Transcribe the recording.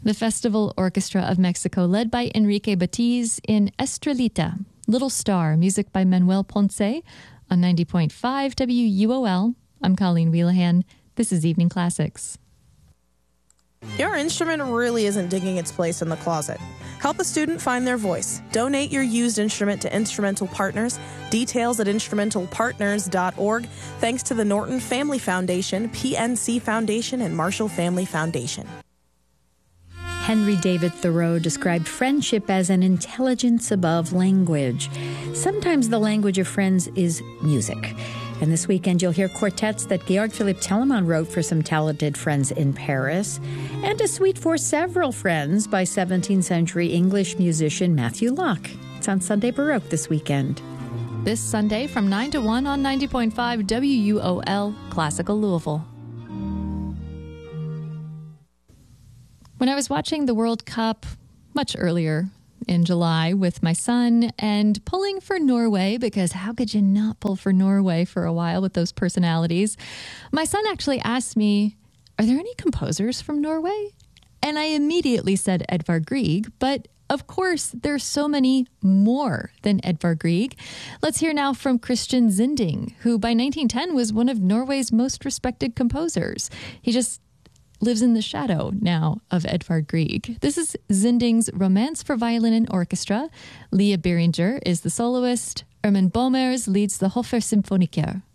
The Festival Orchestra of Mexico, led by Enrique Batiz in Estrelita, Little Star, music by Manuel Ponce on 90.5 WUOL. I'm Colleen Wheelahan. This is Evening Classics. Your instrument really isn't digging its place in the closet. Help a student find their voice. Donate your used instrument to Instrumental Partners. Details at instrumentalpartners.org. Thanks to the Norton Family Foundation, PNC Foundation, and Marshall Family Foundation. Henry David Thoreau described friendship as an intelligence above language. Sometimes the language of friends is music. And this weekend you'll hear quartets that Georg Philipp Telemann wrote for some talented friends in Paris, and a suite for several friends by 17th century English musician Matthew Locke. It's on Sunday Baroque this weekend. This Sunday from 9 to 1 on 90.5 WUOL, Classical Louisville. When I was watching the World Cup much earlier in July with my son and pulling for Norway, because how could you not pull for Norway for a while with those personalities? My son actually asked me, are there any composers from Norway? And I immediately said Edvard Grieg, but of course there's so many more than Edvard Grieg. Let's hear now from Christian Zinding, who by 1910 was one of Norway's most respected composers. He just lives in the shadow now of Edvard Grieg. This is Zinding's Romance for Violin and Orchestra. Leah Beringer is the soloist. Ermen Bomers leads the Hofer Symphoniker.